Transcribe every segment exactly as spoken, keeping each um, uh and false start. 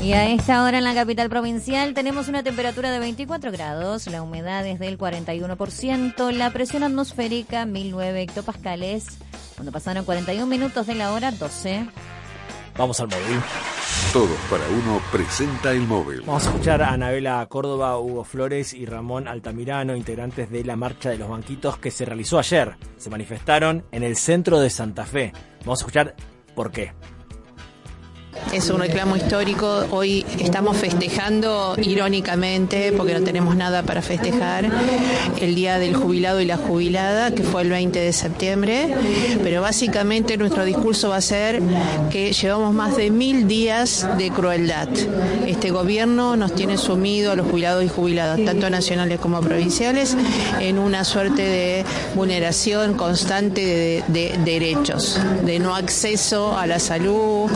Y a esta hora en la capital provincial tenemos una temperatura de veinticuatro grados, la humedad es del cuarenta y uno por ciento, la presión atmosférica mil nueve hectopascales. Cuando pasaron cuarenta y un minutos de la hora doce. Vamos al móvil. Todos para uno presenta el móvil. Vamos a escuchar a Anabela Córdoba, Hugo Flores y Ramón Altamirano, integrantes de la Marcha de los Banquitos que se realizó ayer. Se manifestaron en el centro de Santa Fe. Vamos a escuchar por qué. Es un reclamo histórico. Hoy estamos festejando, irónicamente, porque no tenemos nada para festejar, el Día del Jubilado y la Jubilada, que fue el veinte de septiembre, pero básicamente nuestro discurso va a ser que llevamos más de mil días de crueldad. Este gobierno nos tiene sumido a los jubilados y jubiladas, tanto nacionales como provinciales, en una suerte de vulneración constante de, de, de derechos, de no acceso a la salud,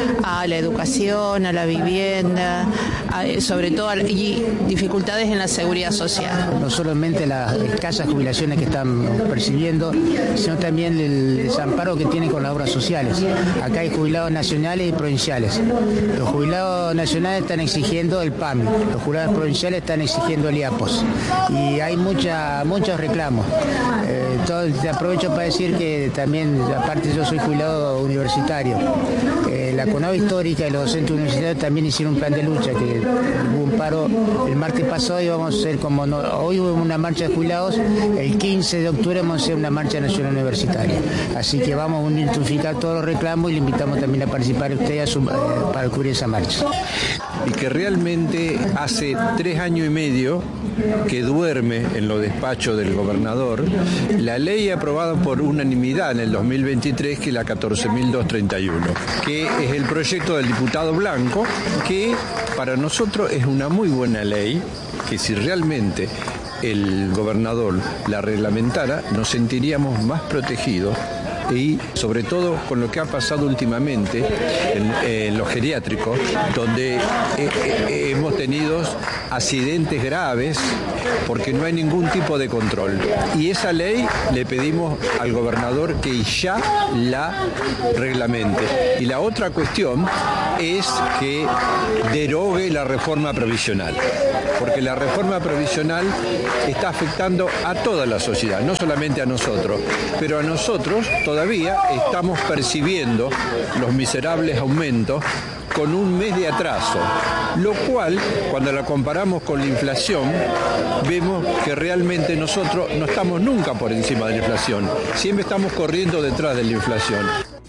a la educación, a la vivienda, a, sobre todo a, y dificultades en la seguridad social. No solamente las escasas jubilaciones que están percibiendo, sino también el desamparo que tienen con las obras sociales. Acá hay jubilados nacionales y provinciales. Los jubilados nacionales están exigiendo el P A M I, los jubilados provinciales están exigiendo el I A P O S. Y hay mucha, muchos reclamos. Eh, todo, te aprovecho para decir que también, aparte yo soy jubilado universitario, eh, la CONAVE histórica y los docentes universitarios también hicieron un plan de lucha, que hubo un paro el martes pasado y vamos a hacer como no, hoy hubo una marcha de jubilados, el quince de octubre vamos a hacer una marcha nacional universitaria, así que vamos a unificar todos los reclamos y le invitamos también a participar ustedes a su, eh, para cubrir esa marcha. Y que realmente hace tres años y medio que duerme en los despachos del gobernador la ley aprobada por unanimidad en el dos mil veintitrés, que es la catorce mil doscientos treinta y uno, que es el proyecto del diputado Blanco, que para nosotros es una muy buena ley, que si realmente el gobernador la reglamentara, nos sentiríamos más protegidos. Y sobre todo con lo que ha pasado últimamente en, en los geriátricos, donde eh, eh, hemos tenido accidentes graves porque no hay ningún tipo de control. Y esa ley le pedimos al gobernador que ya la reglamente. Y la otra cuestión es que derogue la reforma provisional, porque la reforma provisional está afectando a toda la sociedad, no solamente a nosotros, pero a nosotros todavía estamos percibiendo los miserables aumentos con un mes de atraso, lo cual, cuando la comparamos con la inflación, vemos que realmente nosotros no estamos nunca por encima de la inflación, siempre estamos corriendo detrás de la inflación.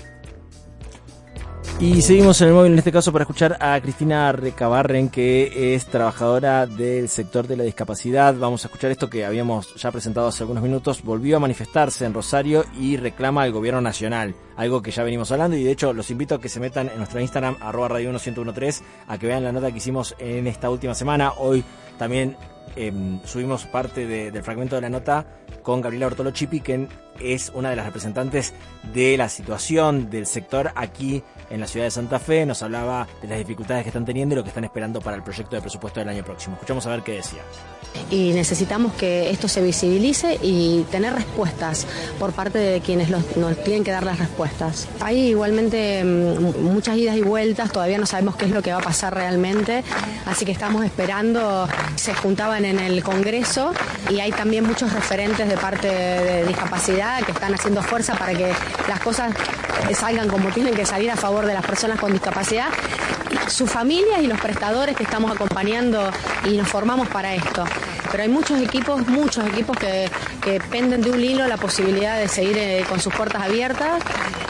Y seguimos en el móvil en este caso para escuchar a Cristina Recabarren, que es trabajadora del sector de la discapacidad. Vamos a escuchar esto que habíamos ya presentado hace algunos minutos. Volvió a manifestarse en Rosario y reclama al gobierno nacional, algo que ya venimos hablando, y de hecho los invito a que se metan en nuestro Instagram, arroba radio uno ciento trece, a que vean la nota que hicimos en esta última semana. Hoy también eh, subimos parte de, del fragmento de la nota con Gabriela Ortolo Chipi, que es una de las representantes de la situación del sector aquí en la ciudad de Santa Fe. Nos hablaba de las dificultades que están teniendo y lo que están esperando para el proyecto de presupuesto del año próximo. Escuchamos a ver qué decía. Y necesitamos que esto se visibilice y tener respuestas por parte de quienes los, nos tienen que dar las respuestas. Hay igualmente muchas idas y vueltas, todavía no sabemos qué es lo que va a pasar realmente, así que estamos esperando. Se juntaban en el Congreso y hay también muchos referentes de parte de discapacidad que están haciendo fuerza para que las cosas salgan como tienen que salir a favor de las personas con discapacidad, sus familias y los prestadores que estamos acompañando y nos formamos para esto. Pero hay muchos equipos, muchos equipos que, que penden de un hilo la posibilidad de seguir eh, con sus puertas abiertas,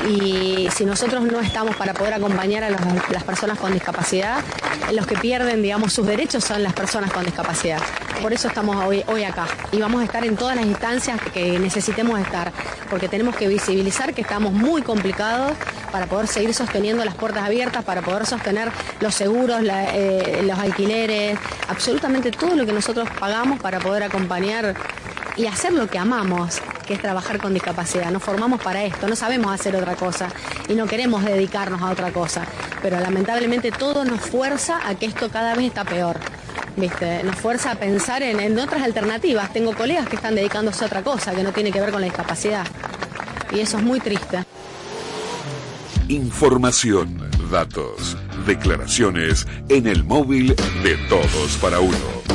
y si nosotros no estamos para poder acompañar a los, las personas con discapacidad, los que pierden, digamos, sus derechos son las personas con discapacidad. Por eso estamos hoy, hoy acá y vamos a estar en todas las instancias que necesitemos estar, porque tenemos que visibilizar que estamos muy complicados para poder seguir sosteniendo las puertas abiertas, para poder sostener los seguros, la, eh, los alquileres, absolutamente todo lo que nosotros pagamos para poder acompañar y hacer lo que amamos, que es trabajar con discapacidad. Nos formamos para esto, no sabemos hacer otra cosa y no queremos dedicarnos a otra cosa, pero lamentablemente todo nos fuerza a que esto cada vez está peor. ¿Viste? Nos fuerza a pensar en, en otras alternativas. Tengo colegas que están dedicándose a otra cosa que no tiene que ver con la discapacidad y eso es muy triste. Información, datos. Declaraciones en el móvil de Todos para Uno.